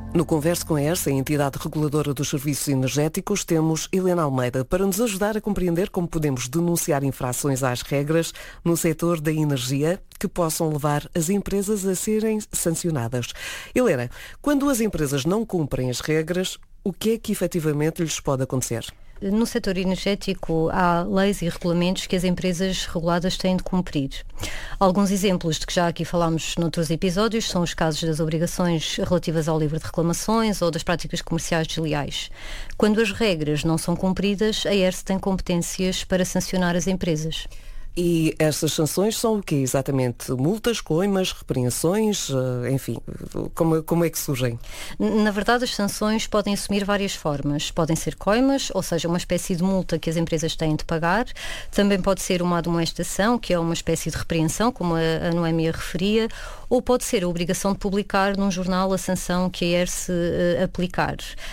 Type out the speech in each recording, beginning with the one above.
No Converse com a ERSE, a entidade reguladora dos serviços energéticos, temos Helena Almeida para nos ajudar a compreender como podemos denunciar infrações às regras no setor da energia que possam levar as empresas a serem sancionadas. Helena, quando as empresas não cumprem as regras, o que é que efetivamente lhes pode acontecer? No setor energético há leis e regulamentos que as empresas reguladas têm de cumprir. Alguns exemplos de que já aqui falámos noutros episódios são os casos das obrigações relativas ao livro de reclamações ou das práticas comerciais desleais. Quando as regras não são cumpridas, a ERSE tem competências para sancionar as empresas. E estas sanções são o quê exatamente? Multas, coimas, repreensões, enfim, como é que surgem? Na verdade, as sanções podem assumir várias formas. Podem ser coimas, ou seja, uma espécie de multa que as empresas têm de pagar. Também pode ser uma admoestação, que é uma espécie de repreensão, como a Noémia referia, ou pode ser a obrigação de publicar num jornal a sanção que a ERSE aplicar.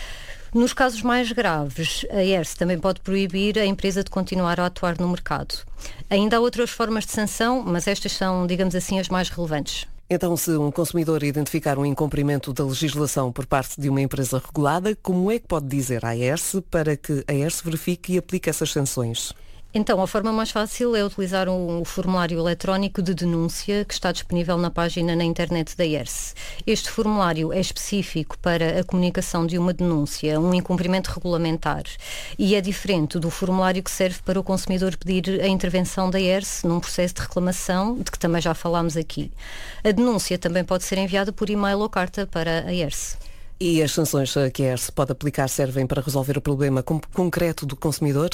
Nos casos mais graves, a ERSE também pode proibir a empresa de continuar a atuar no mercado. Ainda há outras formas de sanção, mas estas são, digamos assim, as mais relevantes. Então, se um consumidor identificar um incumprimento da legislação por parte de uma empresa regulada, como é que pode dizer à ERSE para que a ERSE verifique e aplique essas sanções? Então, a forma mais fácil é utilizar um formulário eletrónico de denúncia que está disponível na página na internet da ERSE. Este formulário é específico para a comunicação de uma denúncia, um incumprimento regulamentar, e é diferente do formulário que serve para o consumidor pedir a intervenção da ERSE num processo de reclamação, de que também já falámos aqui. A denúncia também pode ser enviada por e-mail ou carta para a ERSE. E as sanções que a ERSE pode aplicar servem para resolver o problema concreto do consumidor?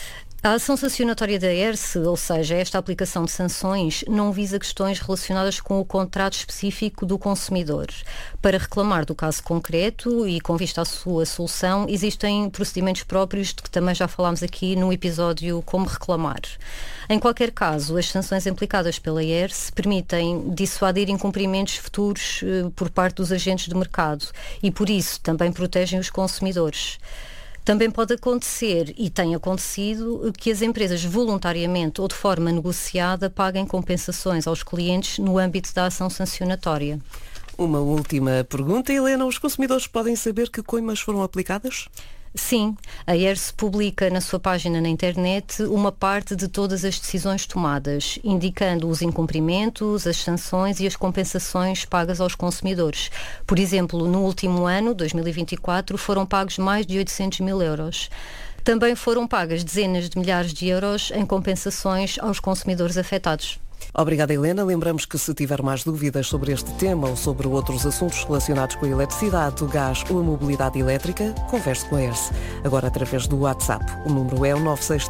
A ação sancionatória da ERSE, ou seja, esta aplicação de sanções, não visa questões relacionadas com o contrato específico do consumidor. Para reclamar do caso concreto e com vista à sua solução, existem procedimentos próprios de que também já falámos aqui no episódio Como Reclamar. Em qualquer caso, as sanções aplicadas pela ERSE permitem dissuadir incumprimentos futuros por parte dos agentes de mercado e, por isso, também protegem os consumidores. Também pode acontecer, e tem acontecido, que as empresas voluntariamente ou de forma negociada paguem compensações aos clientes no âmbito da ação sancionatória. Uma última pergunta, Helena. Os consumidores podem saber que coimas foram aplicadas? Sim, a ERSE publica na sua página na internet uma parte de todas as decisões tomadas, indicando os incumprimentos, as sanções e as compensações pagas aos consumidores. Por exemplo, no último ano, 2024, foram pagos mais de 800 mil euros. Também foram pagas dezenas de milhares de euros em compensações aos consumidores afetados. Obrigada, Helena. Lembramos que se tiver mais dúvidas sobre este tema ou sobre outros assuntos relacionados com a eletricidade, o gás ou a mobilidade elétrica, converse com a ERSE. Agora através do WhatsApp. O número é o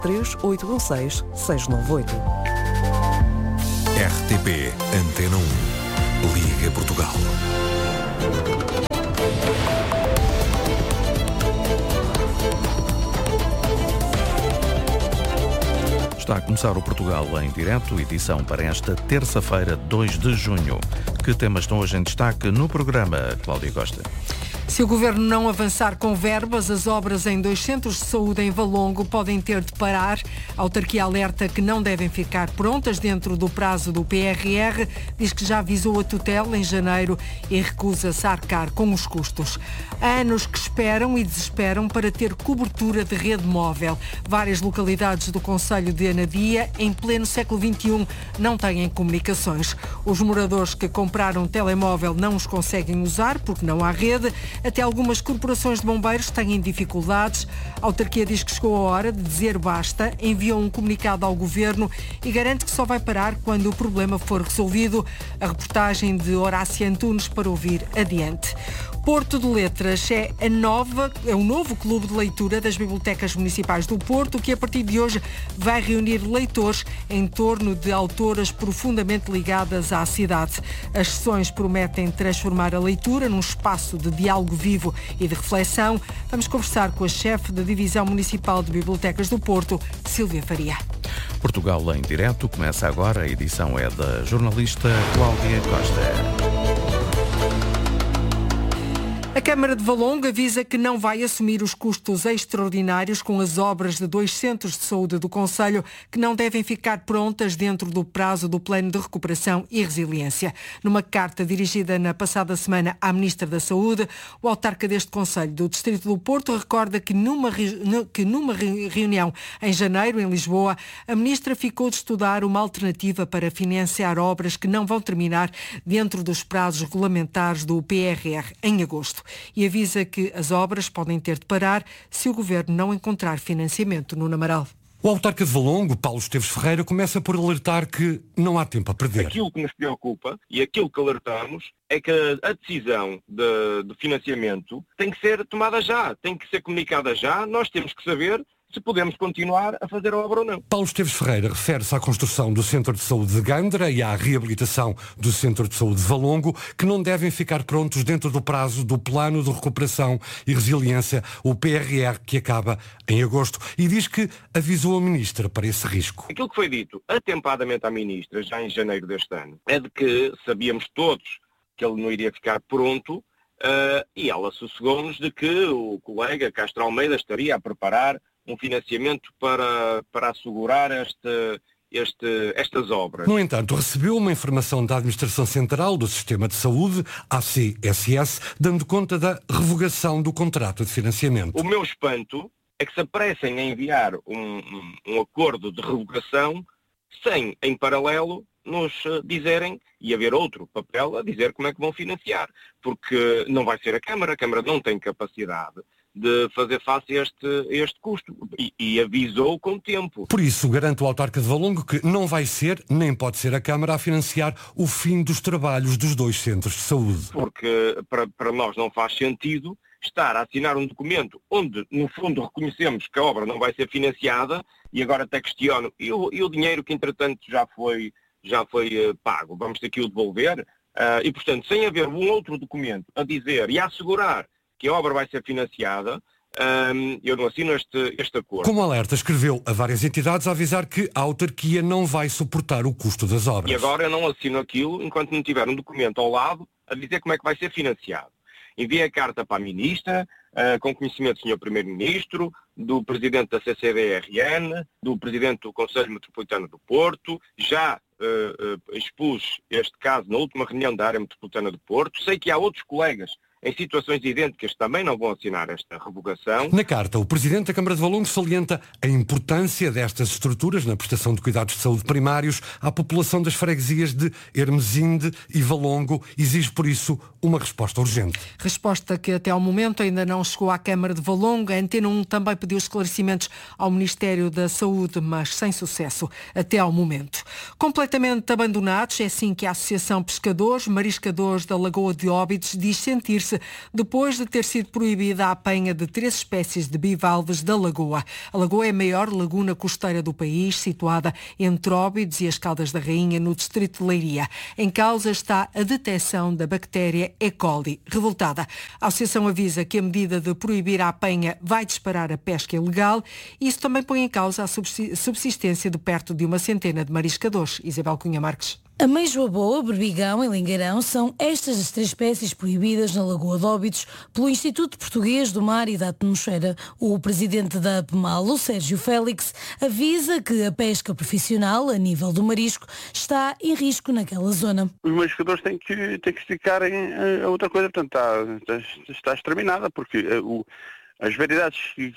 963-816-698. RTP Antena 1. Liga Portugal. Está a começar o Portugal em direto, edição para esta terça-feira, 2 de junho. Que temas estão hoje em destaque no programa, Cláudia Costa? Se o Governo não avançar com verbas, as obras em 2 centros de saúde em Valongo podem ter de parar. A autarquia alerta que não devem ficar prontas dentro do prazo do PRR, diz que já avisou a tutela em janeiro e recusa-se a arcar com os custos. Há anos que esperam e desesperam para ter cobertura de rede móvel. Várias localidades do concelho de Anadia, em pleno século XXI, não têm comunicações. Os moradores que compraram telemóvel não os conseguem usar porque não há rede. Até algumas corporações de bombeiros têm dificuldades. A autarquia diz que chegou a hora de dizer basta, enviou um comunicado ao Governo e garante que só vai parar quando o problema for resolvido. A reportagem de Horácio Antunes para ouvir adiante. Porto de Letras é o novo clube de leitura das bibliotecas municipais do Porto, que a partir de hoje vai reunir leitores em torno de autoras profundamente ligadas à cidade. As sessões prometem transformar a leitura num espaço de diálogo vivo e de reflexão. Vamos conversar com a chefe da Divisão Municipal de Bibliotecas do Porto, Sílvia Faria. Portugal em direto começa agora. A edição é da jornalista Cláudia Costa. Câmara de Valongo avisa que não vai assumir os custos extraordinários com as obras de 2 centros de saúde do concelho que não devem ficar prontas dentro do prazo do Plano de Recuperação e Resiliência. Numa carta dirigida na passada semana à Ministra da Saúde, o autarca deste concelho do Distrito do Porto recorda que numa reunião em janeiro em Lisboa, a Ministra ficou de estudar uma alternativa para financiar obras que não vão terminar dentro dos prazos regulamentares do PRR em agosto. E avisa que as obras podem ter de parar se o Governo não encontrar financiamento. Nuno Amaral. O autarca de Valongo, Paulo Esteves Ferreira, começa por alertar que não há tempo a perder. Aquilo que nos preocupa e aquilo que alertamos é que a decisão de financiamento tem que ser tomada já, tem que ser comunicada já. Nós temos que saber se podemos continuar a fazer a obra ou não. Paulo Esteves Ferreira refere-se à construção do Centro de Saúde de Gândara e à reabilitação do Centro de Saúde de Valongo, que não devem ficar prontos dentro do prazo do Plano de Recuperação e Resiliência, o PRR, que acaba em agosto, e diz que avisou a Ministra para esse risco. Aquilo que foi dito atempadamente à Ministra, já em janeiro deste ano, é de que sabíamos todos que ele não iria ficar pronto, e ela sossegou-nos de que o colega Castro Almeida estaria a preparar um financiamento para assegurar estas obras. No entanto, recebeu uma informação da Administração Central do Sistema de Saúde, ACSS, dando conta da revogação do contrato de financiamento. O meu espanto é que se apressem a enviar um acordo de revogação sem, em paralelo, nos dizerem, e haver outro papel a dizer como é que vão financiar. Porque não vai ser a Câmara não tem capacidade de fazer face a este custo e avisou com tempo. Por isso, garante o autarca de Valongo que não vai ser, nem pode ser a Câmara a financiar o fim dos trabalhos dos 2 centros de saúde. Porque para nós não faz sentido estar a assinar um documento onde, no fundo, reconhecemos que a obra não vai ser financiada e agora até questiono, e o dinheiro que, entretanto, já foi pago, vamos ter que o devolver? E, portanto, sem haver um outro documento a dizer e a assegurar que a obra vai ser financiada, eu não assino este acordo. Como alerta, escreveu a várias entidades a avisar que a autarquia não vai suportar o custo das obras. E agora eu não assino aquilo enquanto não tiver um documento ao lado a dizer como é que vai ser financiado. Enviei a carta para a Ministra, com conhecimento do Sr. Primeiro-Ministro, do Presidente da CCDRN, do Presidente do Conselho Metropolitano do Porto, já expus este caso na última reunião da área metropolitana do Porto. Sei que há outros colegas em situações idênticas também não vão assinar esta revogação. Na carta, o Presidente da Câmara de Valongo salienta a importância destas estruturas na prestação de cuidados de saúde primários à população das freguesias de Hermesinde e Valongo. Exige, por isso, uma resposta urgente. Resposta que até ao momento ainda não chegou à Câmara de Valongo. A Antena 1 também pediu esclarecimentos ao Ministério da Saúde, mas sem sucesso até ao momento. Completamente abandonados, é assim que a Associação Pescadores, Mariscadores da Lagoa de Óbidos diz sentir-se depois de ter sido proibida a apanha de 3 espécies de bivalves da lagoa. A lagoa é a maior laguna costeira do país, situada entre Óbidos e as Caldas da Rainha, no distrito de Leiria. Em causa está a detecção da bactéria E. coli. Revoltada, a Associação avisa que a medida de proibir a apanha vai disparar a pesca ilegal e isso também põe em causa a subsistência de perto de 100 de mariscadores. Isabel Cunha Marques. Ameijoa-boa, berbigão e lingueirão são estas as 3 espécies proibidas na Lagoa de Óbidos pelo Instituto Português do Mar e da Atmosfera. O presidente da APMAL, Sérgio Félix, avisa que a pesca profissional a nível do marisco está em risco naquela zona. Os mariscadores têm que esticar a outra coisa, portanto está exterminada, porque as variedades que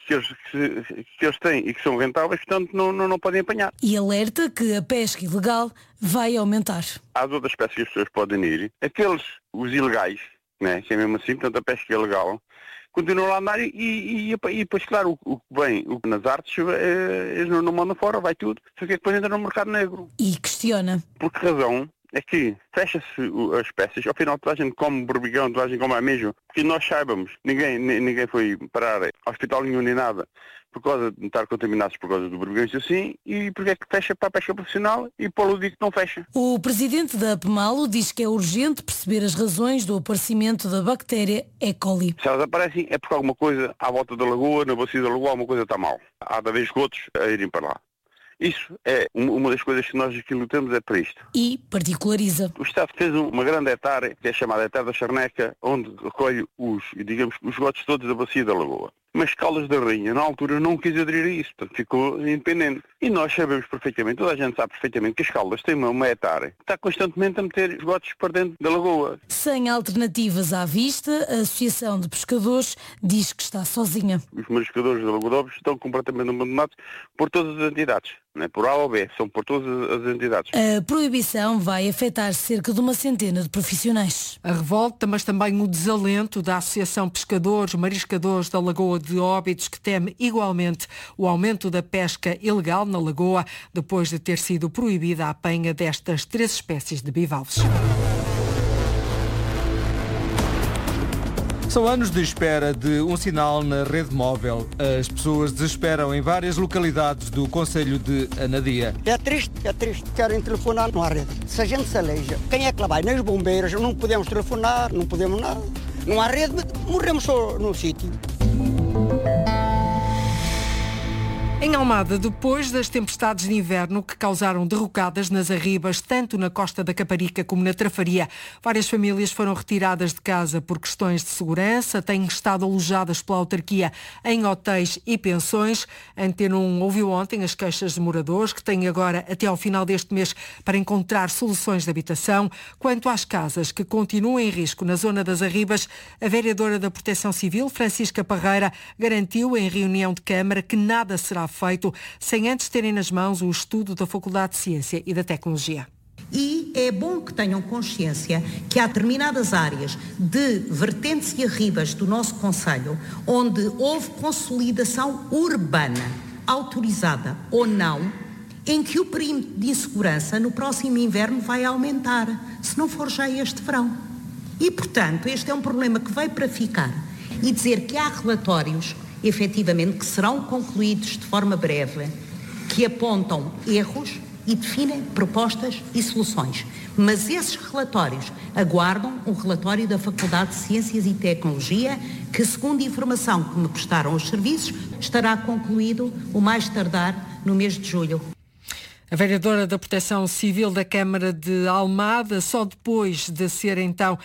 eles têm e que são rentáveis, portanto, não podem apanhar. E alerta que a pesca ilegal vai aumentar. Há outras espécies que as pessoas podem ir. Os ilegais, né, que é mesmo assim, portanto, a pesca ilegal, continuam a andar e depois, claro, o que vem nas artes, eles não mandam fora, vai tudo, só que depois entra no mercado negro. E questiona. Por que razão é que fecha-se as espécies, ao final toda a gente come berbigão, toda a gente come ameijo, porque nós saibamos, ninguém foi parar ao hospital nenhum nem nada por causa de estar contaminados por causa do berbigão e assim, e porque é que fecha para a pesca profissional e para o lúdico não fecha. O presidente da APMAL diz que é urgente perceber as razões do aparecimento da bactéria E. coli. Se elas aparecem é porque alguma coisa à volta da lagoa, na bacia da lagoa, alguma coisa está mal. Há de haver esgotos a irem para lá. Isso é uma das coisas que nós aqui lutamos é para isto. E particulariza. O Estado fez uma grande hectare, que é chamada hectare da Charneca, onde recolhe os esgotos todos da bacia da Lagoa. Mas Caldas da Rainha, na altura, não quis aderir a isso, portanto ficou independente. E nós sabemos perfeitamente, toda a gente sabe perfeitamente que as Caldas têm uma hectare que está constantemente a meter esgotos para dentro da Lagoa. Sem alternativas à vista, a Associação de Pescadores diz que está sozinha. Os mariscadores da Lagoa de Óbidos estão completamente abandonados por todas as entidades. Não é por A ou B, são por todas as entidades. A proibição vai afetar cerca de uma centena de profissionais. A revolta, mas também o desalento da Associação Pescadores, Mariscadores da Lagoa de Óbidos, que teme igualmente o aumento da pesca ilegal na Lagoa, depois de ter sido proibida a apanha destas 3 espécies de bivalves. São anos de espera de um sinal na rede móvel. As pessoas desesperam em várias localidades do concelho de Anadia. É triste. Querem telefonar, não há rede. Se a gente se aleija, quem é que lá vai? Nem os bombeiros, não podemos telefonar, não podemos nada. Não há rede, morremos só no sítio. Em Almada, depois das tempestades de inverno que causaram derrocadas nas arribas, tanto na Costa da Caparica como na Trafaria, várias famílias foram retiradas de casa por questões de segurança, têm estado alojadas pela autarquia em hotéis e pensões. A Antena 1 ouviu ontem as queixas de moradores, que têm agora até ao final deste mês para encontrar soluções de habitação. Quanto às casas que continuam em risco na zona das arribas, a vereadora da Proteção Civil, Francisca Parreira, garantiu em reunião de Câmara que nada será feito sem antes terem nas mãos o estudo da Faculdade de Ciência e da Tecnologia. E é bom que tenham consciência que há determinadas áreas de vertentes e arribas do nosso concelho onde houve consolidação urbana, autorizada ou não, em que o perímetro de insegurança no próximo inverno vai aumentar, se não for já este verão. E, portanto, este é um problema que veio para ficar. E dizer que há relatórios efetivamente, que serão concluídos de forma breve, que apontam erros e definem propostas e soluções. Mas esses relatórios aguardam um relatório da Faculdade de Ciências e Tecnologia, que, segundo a informação que me prestaram os serviços, estará concluído o mais tardar no mês de julho. A vereadora da Proteção Civil da Câmara de Almada, só depois de ser então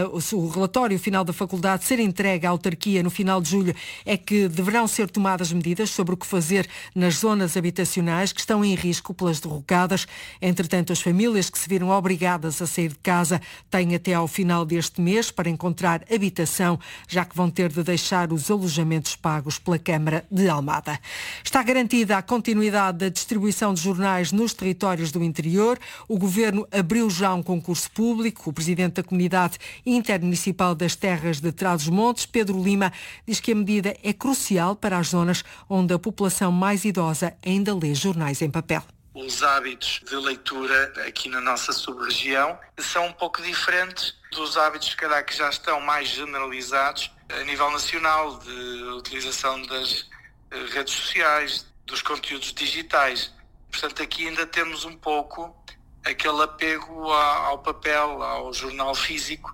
o relatório final da faculdade ser entregue à autarquia no final de julho, é que deverão ser tomadas medidas sobre o que fazer nas zonas habitacionais que estão em risco pelas derrocadas. Entretanto, as famílias que se viram obrigadas a sair de casa têm até ao final deste mês para encontrar habitação, já que vão ter de deixar os alojamentos pagos pela Câmara de Almada. Está garantida a continuidade da distribuição de jornais nos territórios do interior. O Governo abriu já um concurso público. O Presidente da Comunidade Intermunicipal das Terras de Trás-os-Montes, Pedro Lima, diz que a medida é crucial para as zonas onde a população mais idosa ainda lê jornais em papel. Os hábitos de leitura aqui na nossa sub-região são um pouco diferentes dos hábitos, se calhar, que já estão mais generalizados a nível nacional, de utilização das redes sociais, dos conteúdos digitais. Portanto, aqui ainda temos um pouco aquele apego ao papel, ao jornal físico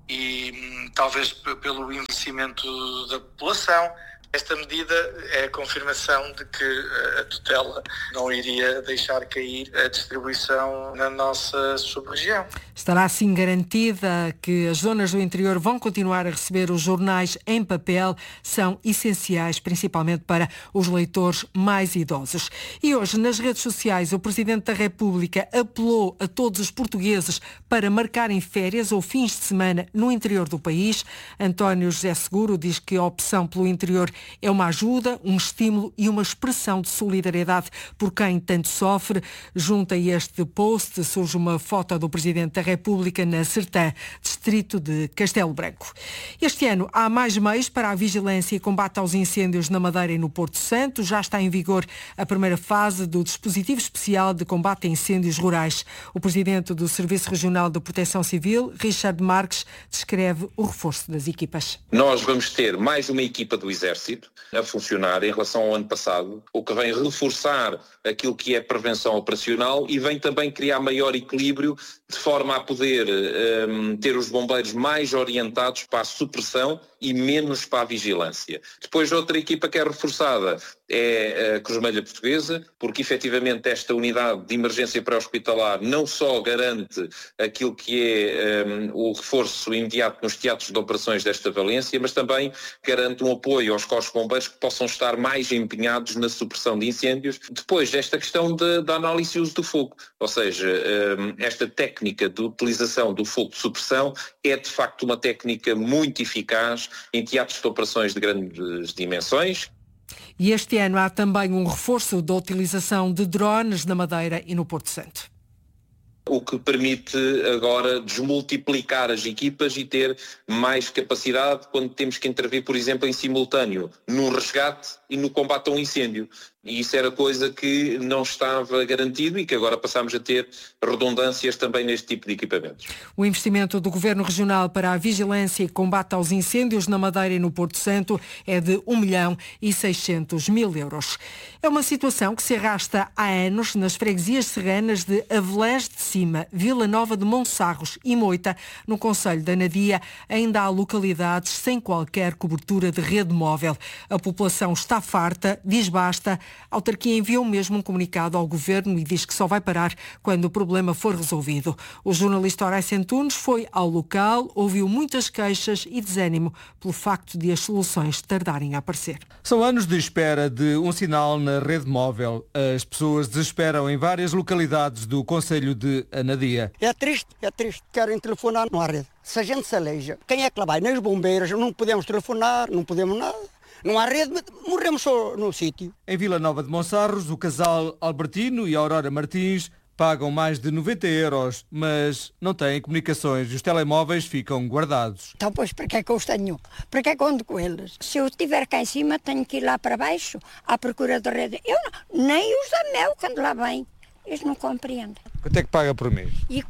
e talvez pelo envelhecimento da população. Esta medida é a confirmação de que a tutela não iria deixar cair a distribuição na nossa sub-região. Estará assim garantida que as zonas do interior vão continuar a receber os jornais em papel, são essenciais principalmente para os leitores mais idosos. E hoje, nas redes sociais, o Presidente da República apelou a todos os portugueses para marcarem férias ou fins de semana no interior do país. António José Seguro diz que a opção pelo interior é uma ajuda, um estímulo e uma expressão de solidariedade por quem tanto sofre. Junto a este post surge uma foto do Presidente da República na Sertã, distrito de Castelo Branco. Este ano há mais meios para a vigilância e combate aos incêndios na Madeira e no Porto Santo. Já está em vigor a primeira fase do dispositivo especial de combate a incêndios rurais. O Presidente do Serviço Regional de Proteção Civil, Richard Marques, descreve o reforço das equipas. Nós vamos ter mais uma equipa do Exército a funcionar em relação ao ano passado, o que vem reforçar aquilo que é prevenção operacional e vem também criar maior equilíbrio de forma a poder ter os bombeiros mais orientados para a supressão e menos para a vigilância. Depois, outra equipa que é reforçada é a Cruz Vermelha Portuguesa, porque efetivamente esta unidade de emergência pré-hospitalar não só garante aquilo que é o reforço imediato nos teatros de operações desta valência, mas também garante um apoio aos corpos de bombeiros que possam estar mais empenhados na supressão de incêndios. Depois, esta questão da análise e uso do fogo, ou seja, esta técnica de utilização do fogo de supressão é de facto uma técnica muito eficaz em teatros de operações de grandes dimensões. E este ano há também um reforço da utilização de drones na Madeira e no Porto Santo. O que permite agora desmultiplicar as equipas e ter mais capacidade quando temos que intervir, por exemplo, em simultâneo no resgate e no combate a um incêndio. E isso era coisa que não estava garantido e que agora passamos a ter redundâncias também neste tipo de equipamentos. O investimento do Governo Regional para a vigilância e combate aos incêndios na Madeira e no Porto Santo é de 1.600.000 euros. É uma situação que se arrasta há anos nas freguesias serranas de Avelães de Cima, Vila Nova de Monsarros e Moita, no concelho da Anadia. Ainda há localidades sem qualquer cobertura de rede móvel. A população está farta, diz basta. A autarquia enviou mesmo um comunicado ao Governo e diz que só vai parar quando o problema for resolvido. O jornalista Horácio Antunes foi ao local, ouviu muitas queixas e desânimo pelo facto de as soluções tardarem a aparecer. São anos de espera de um sinal na rede móvel. As pessoas desesperam em várias localidades do concelho de Anadia. É triste. Querem telefonar, não há rede. Se a gente se aleija, quem é que lá vai? Nas bombeiras, não podemos telefonar, não podemos nada. Não há rede, morremos só no sítio. Em Vila Nova de Monsarros, o casal Albertino e Aurora Martins pagam mais de 90 euros, mas não têm comunicações e os telemóveis ficam guardados. Então, pois, para que é que eu os tenho? Para que é que eu ando com eles? Se eu estiver cá em cima, tenho que ir lá para baixo, à procura da rede. Eu não, nem os da Mel, quando lá vem. Eles não compreendem. Quanto é que paga por mês? E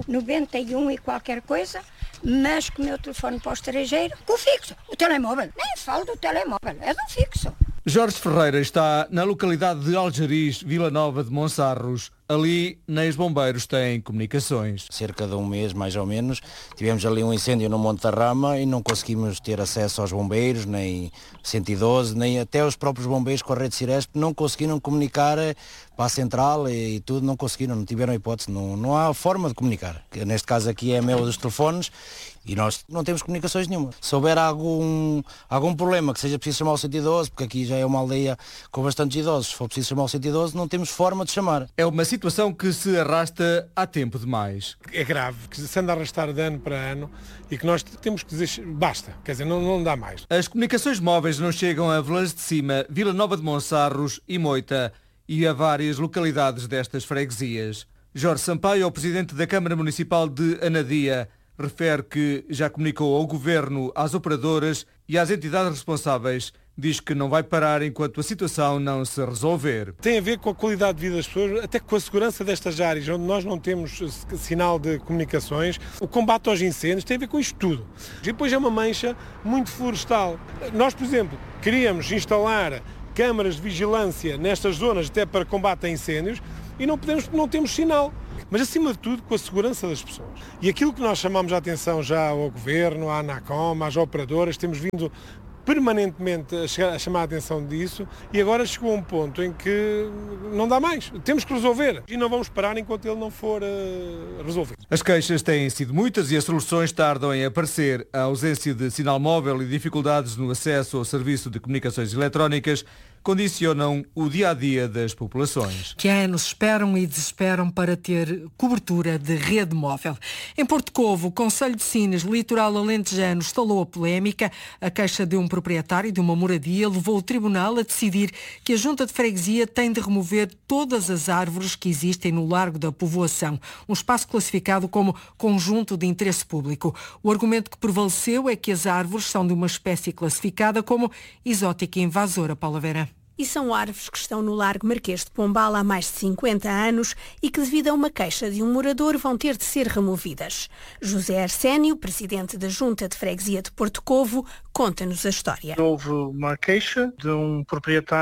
91 e qualquer coisa, mas com o meu telefone para o estrangeiro, com o fixo. O telemóvel, nem falo do telemóvel, é do fixo. Jorge Ferreira está na localidade de Algeriz, Vila Nova de Monsarros. Ali, nem os bombeiros têm comunicações. Cerca de um mês, mais ou menos, tivemos ali um incêndio no Monte da Rama e não conseguimos ter acesso aos bombeiros, nem 112, nem até os próprios bombeiros com a rede Ciresp não conseguiram comunicar para a central e tudo, não conseguiram, não tiveram hipótese, não há forma de comunicar. Neste caso aqui é a meu dos telefones e nós não temos comunicações nenhuma. Se houver algum problema que seja preciso chamar o 112, porque aqui já é uma aldeia com bastantes idosos, se for preciso chamar o 112 não temos forma de chamar. É uma situação que se arrasta há tempo demais. É grave, que se anda a arrastar de ano para ano e que nós temos que dizer basta, quer dizer, não dá mais. As comunicações móveis não chegam a Avelães de Cima, Vila Nova de Monsarros e Moita e a várias localidades destas freguesias. Jorge Sampaio, o presidente da Câmara Municipal de Anadia, refere que já comunicou ao Governo, às operadoras e às entidades responsáveis. Diz que não vai parar enquanto a situação não se resolver. Tem a ver com a qualidade de vida das pessoas, até com a segurança destas áreas, onde nós não temos sinal de comunicações. O combate aos incêndios tem a ver com isto tudo. E depois é uma mancha muito florestal. Nós, por exemplo, queríamos instalar câmaras de vigilância nestas zonas até para combate a incêndios e não temos sinal. Mas, acima de tudo, com a segurança das pessoas. E aquilo que nós chamamos a atenção já ao Governo, à ANACOM, às operadoras, temos vindo permanentemente a chamar a atenção disso e agora chegou a um ponto em que não dá mais. Temos que resolver e não vamos parar enquanto ele não for resolvido. As queixas têm sido muitas e as soluções tardam em aparecer. A ausência de sinal móvel e dificuldades no acesso ao serviço de comunicações eletrónicas condicionam o dia-a-dia das populações. Que há anos esperam e desesperam para ter cobertura de rede móvel. Em Porto Covo, o Concelho de Sines, litoral alentejano, instalou a polémica. A queixa de um proprietário de uma moradia levou o tribunal a decidir que a Junta de Freguesia tem de remover todas as árvores que existem no Largo da Povoação, um espaço classificado como conjunto de interesse público. O argumento que prevaleceu é que as árvores são de uma espécie classificada como exótica e invasora. Paula Vera. E são árvores que estão no Largo Marquês de Pombal há mais de 50 anos e que, devido a uma queixa de um morador, vão ter de ser removidas. José Arsénio, presidente da Junta de Freguesia de Porto Covo, conta-nos a história. Houve uma queixa de um proprietário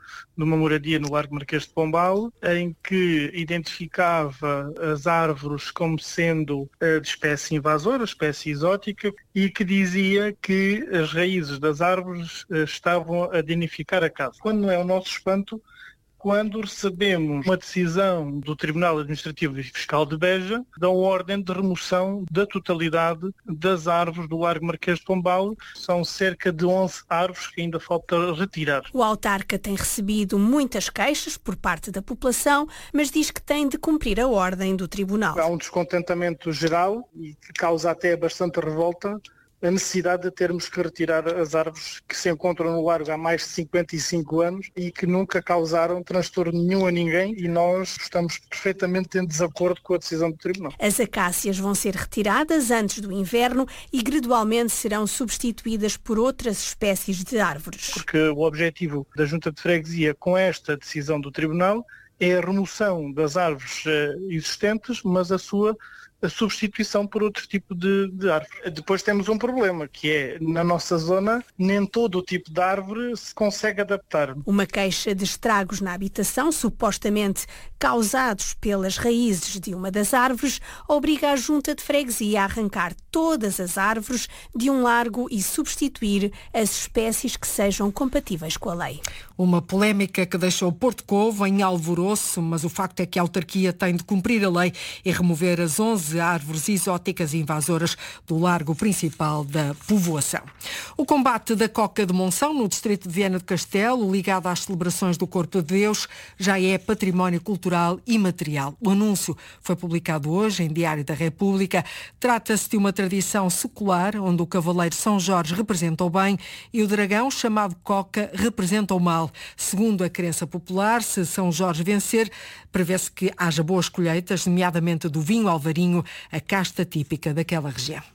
numa moradia no Largo Marquês de Pombal, em que identificava as árvores como sendo de espécie invasora, espécie exótica, e que dizia que as raízes das árvores estavam a danificar a casa. Quando não é o nosso espanto, quando recebemos uma decisão do Tribunal Administrativo e Fiscal de Beja, dão ordem de remoção da totalidade das árvores do Largo Marquês de Pombal. São cerca de 11 árvores que ainda falta retirar. O autarca tem recebido muitas queixas por parte da população, mas diz que tem de cumprir a ordem do Tribunal. Há um descontentamento geral e que causa até bastante revolta a necessidade de termos que retirar as árvores que se encontram no largo há mais de 55 anos e que nunca causaram transtorno nenhum a ninguém, e nós estamos perfeitamente em desacordo com a decisão do Tribunal. As acácias vão ser retiradas antes do inverno e gradualmente serão substituídas por outras espécies de árvores. Porque o objetivo da Junta de Freguesia com esta decisão do Tribunal é a remoção das árvores existentes, mas a substituição por outro tipo de árvore. Depois temos um problema, que é, na nossa zona, nem todo o tipo de árvore se consegue adaptar. Uma queixa de estragos na habitação, supostamente causados pelas raízes de uma das árvores, obriga a Junta de Freguesia a arrancar todas as árvores de um largo e substituir as espécies que sejam compatíveis com a lei. Uma polémica que deixou Porto Covo em alvoroço, mas o facto é que a autarquia tem de cumprir a lei e remover as 11 árvores exóticas e invasoras do largo principal da povoação. O combate da coca de Monção, no distrito de Viana do Castelo, ligado às celebrações do Corpo de Deus, já é património cultural imaterial. O anúncio foi publicado hoje em Diário da República. Trata-se de uma tradição secular, onde o cavaleiro São Jorge representa o bem e o dragão, chamado coca, representa o mal. Segundo a crença popular, se São Jorge vencer, prevê-se que haja boas colheitas, nomeadamente do vinho alvarinho, a casta típica daquela região.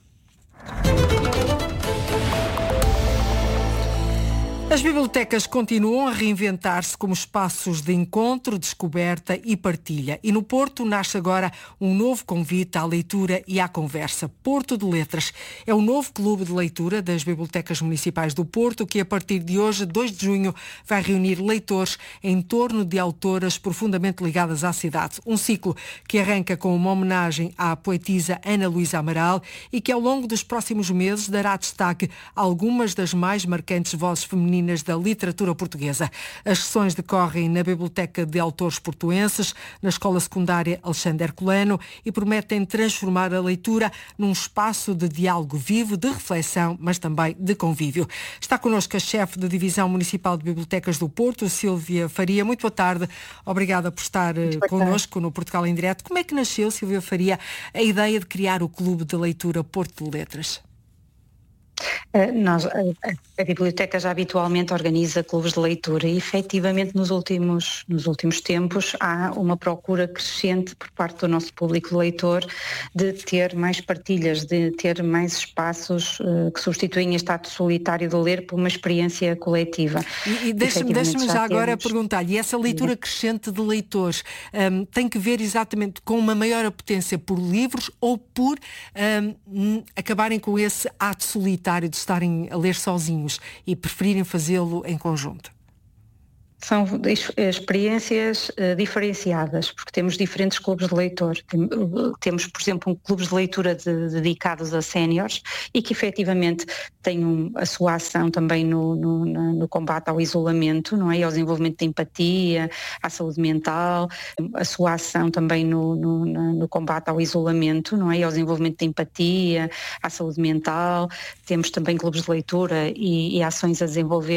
As bibliotecas continuam a reinventar-se como espaços de encontro, descoberta e partilha. E no Porto nasce agora um novo convite à leitura e à conversa. Porto de Letras é o novo clube de leitura das bibliotecas municipais do Porto, que a partir de hoje, 2 de junho, vai reunir leitores em torno de autoras profundamente ligadas à cidade. Um ciclo que arranca com uma homenagem à poetisa Ana Luísa Amaral e que ao longo dos próximos meses dará destaque a algumas das mais marcantes vozes femininas da literatura portuguesa. As sessões decorrem na Biblioteca de Autores Portuenses, na Escola Secundária Alexandre Herculano, e prometem transformar a leitura num espaço de diálogo vivo, de reflexão, mas também de convívio. Está connosco a chefe da Divisão Municipal de Bibliotecas do Porto, Sílvia Faria. Muito boa tarde. Obrigada por estar connosco no Portugal em Direto. Como é que nasceu, Sílvia Faria, a ideia de criar o Clube de Leitura Porto de Letras? A biblioteca já habitualmente organiza clubes de leitura e efetivamente nos últimos tempos há uma procura crescente por parte do nosso público leitor de ter mais partilhas, de ter mais espaços que substituem este ato solitário de ler por uma experiência coletiva. E deixa-me já agora perguntar-lhe, e essa leitura crescente de leitores tem que ver exatamente com uma maior apetência por livros ou por acabarem com esse ato solitário de estarem a ler sozinhos e preferirem fazê-lo em conjunto? São experiências diferenciadas, porque temos diferentes clubes de leitor. Temos, por exemplo, clubes de leitura dedicados a séniores e que efetivamente têm a sua ação também no combate ao isolamento, não é? E ao desenvolvimento de empatia, à saúde mental, a sua ação também no combate ao isolamento, não é? E ao desenvolvimento de empatia, à saúde mental. Temos também clubes de leitura e ações a desenvolver